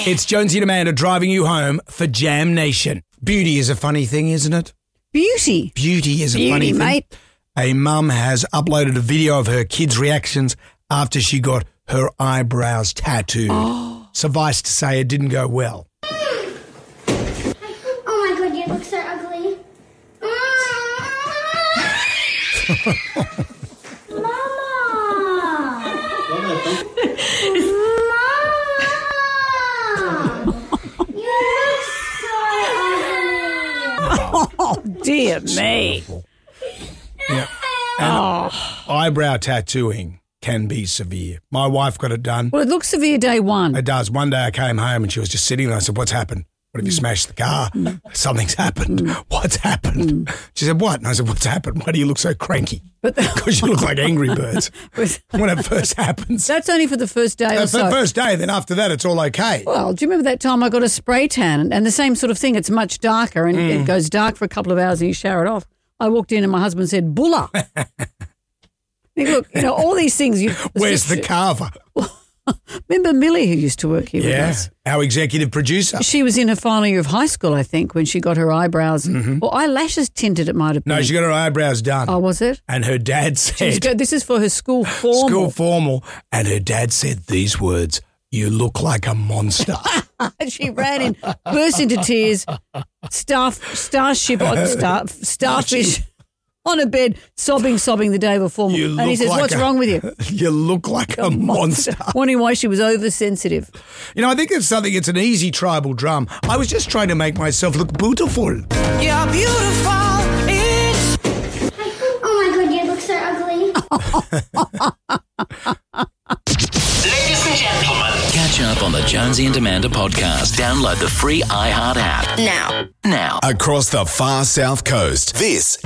It's Jonesy and Amanda driving you home for Jam Nation. Beauty is a funny thing, isn't it? Beauty. Beauty is a funny thing. Mate. A mum has uploaded a video of her kids' reactions after she got her eyebrows tattooed. Oh. Suffice to say, it didn't go well. Oh my god, you look so ugly. Mama! You look so ugly. Oh, dear me. Yeah. And eyebrow tattooing can be severe. My wife got it done. Well, it looks severe day one. It does. One day I came home and she was just sitting there. I said, what's happened? What have you smashed the car? Something's happened. What's happened? She said, what? And I said, what's happened? Why do you look so cranky? Because you look like Angry Birds when it first happens. That's only for the first day or so. The first day, then after that it's all okay. Well, do you remember that time I got a spray tan and the same sort of thing? It's much darker and it goes dark for a couple of hours and you shower it off. I walked in and my husband said, Bulla. Look, all these things. Where's the carver? Remember Millie who used to work here with us? Our executive producer. She was in her final year of high school, I think, when she got her eyebrows or eyelashes tinted, it might have been. No, she got her eyebrows done. Oh, was it? And her dad said... This is for her school formal. School formal. And her dad said these words, you look like a monster. She ran in, burst into tears, starfish on a bed, sobbing the day before. And he says, what's wrong with you? You look like a monster. Wondering why she was oversensitive. I think it's an easy tribal drum. I was just trying to make myself look beautiful. You're beautiful. Oh my god, you look so ugly. Ladies and gentlemen, catch up on the Jonesy and Amanda podcast. Download the free iHeart app. Now. Across the far south coast, this